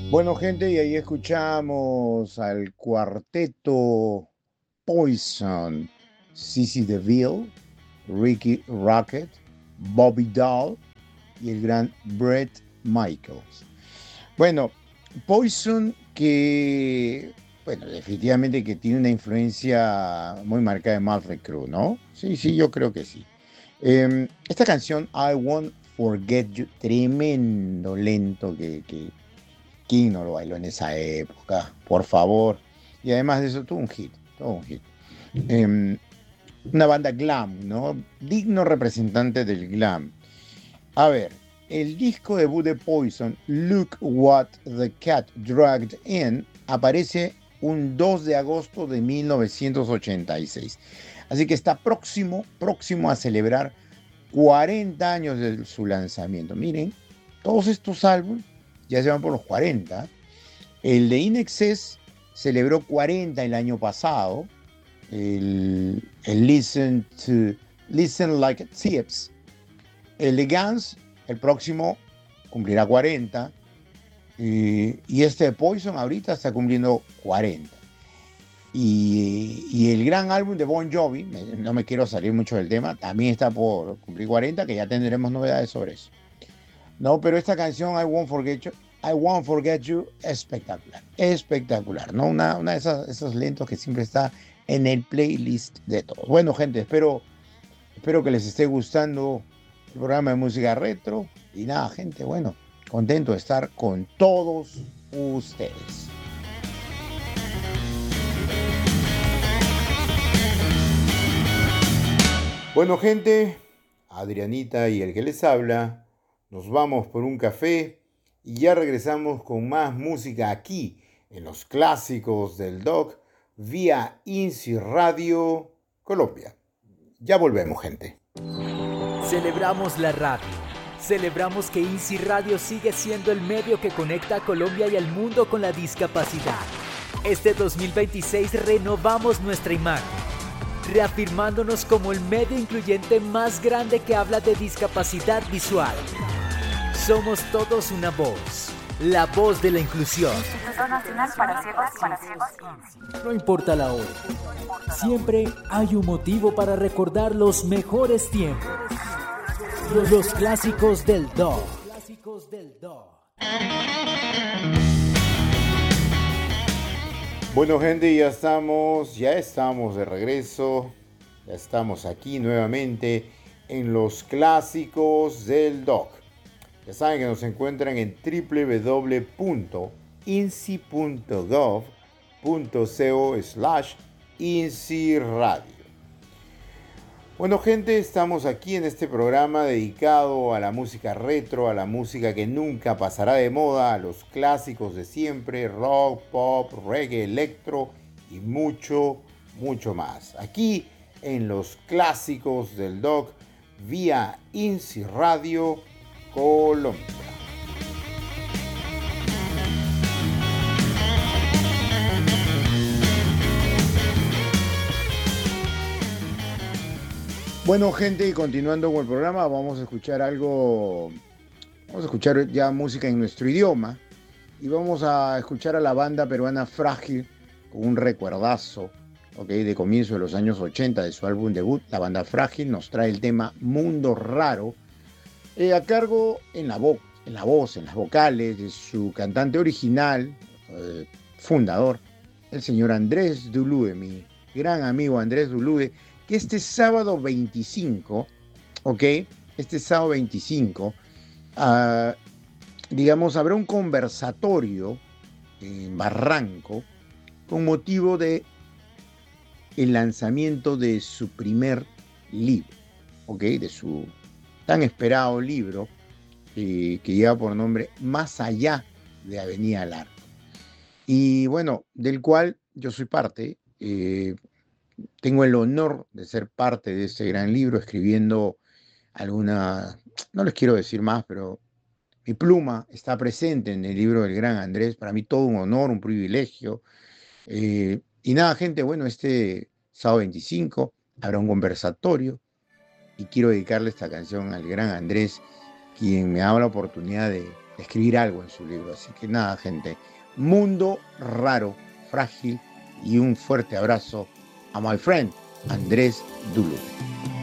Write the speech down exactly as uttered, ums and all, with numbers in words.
Bueno, gente, y ahí escuchamos al cuarteto Poison, Sissy DeVille, Ricky Rocket, Bobby Dahl y el gran Bret Michaels. Bueno, Poison que, bueno, definitivamente que tiene una influencia muy marcada de Mötley Crüe, ¿no? Sí, sí, yo creo que sí. Eh, esta canción, I Won't Forget You, tremendo lento que, que ¿quién no lo bailó en esa época? Por favor. Y además de eso, todo un hit, todo un hit. Eh, una banda glam, ¿no? Digno representante del glam. A ver, el disco debut de Poison, Look What the Cat Dragged In, aparece un dos de agosto de mil novecientos ochenta y seis. Así que está próximo, próximo a celebrar cuarenta años de su lanzamiento. Miren, todos estos álbumes ya se van por los cuarenta. El de In Excess celebró cuarenta el año pasado. El, el Listen to Listen Like Tips. El de Guns, el próximo, cumplirá cuarenta. Y, y este de Poison ahorita está cumpliendo cuarenta. Y, y el gran álbum de Bon Jovi, me, no me quiero salir mucho del tema, también está por cumplir cuarenta, que ya tendremos novedades sobre eso. No, pero esta canción, I Won't Forget You, I Won't Forget You, espectacular, espectacular, ¿no? Una, una de esas, esos lentos que siempre está en el playlist de todos. Bueno, gente, espero, espero que les esté gustando el programa de música retro. Y nada, gente, bueno, contento de estar con todos ustedes. Bueno, gente, Adrianita y el que les habla, nos vamos por un café y ya regresamos con más música aquí en los clásicos del Doc vía INSI Radio Colombia. Ya volvemos, gente. Celebramos la radio. Celebramos que INSI Radio sigue siendo el medio que conecta a Colombia y al mundo con la discapacidad. Este dos mil veintiséis renovamos nuestra imagen, reafirmándonos como el medio incluyente más grande que habla de discapacidad visual. Somos todos una voz, la voz de la inclusión. Instituto Nacional para Ciegos para Ciegos. No importa la hora, siempre hay un motivo para recordar los mejores tiempos. Los, los clásicos del Doc. Bueno, gente, ya estamos, ya estamos de regreso. Ya estamos aquí nuevamente en los clásicos del Doc. Ya saben que nos encuentran en w w w punto insi punto gov punto co slash insi radio. Bueno, gente, estamos aquí en este programa dedicado a la música retro, a la música que nunca pasará de moda, a los clásicos de siempre, rock, pop, reggae, electro y mucho, mucho más. Aquí en los clásicos del Doc vía INSI Radio Colombia. Bueno, gente, y continuando con el programa, vamos a escuchar algo, vamos a escuchar ya música en nuestro idioma y vamos a escuchar a la banda peruana Frágil con un recuerdazo, ok, de comienzo de los años ochenta de su álbum debut. La banda Frágil nos trae el tema Mundo Raro, eh, a cargo en la voz, en la voz, en las vocales de su cantante original, eh, fundador, el señor Andrés Dulúe, mi gran amigo Andrés Dulúe, que este sábado veinticinco, ok, este sábado veinticinco, uh, digamos, habrá un conversatorio en Barranco con motivo de el lanzamiento de su primer libro, ok, de su tan esperado libro eh, que lleva por nombre Más allá de Avenida al Arco. Y bueno, del cual yo soy parte. Eh, tengo el honor de ser parte de este gran libro, escribiendo alguna, no les quiero decir más, pero mi pluma está presente en el libro del gran Andrés. Para mí todo un honor, un privilegio. Eh, y nada, gente, bueno, este sábado veinticinco habrá un conversatorio y quiero dedicarle esta canción al gran Andrés, quien me ha dado la oportunidad de, escribir algo en su libro. Así que nada, gente, Mundo Raro, Frágil, y un fuerte abrazo a my friend Andrés Duluth.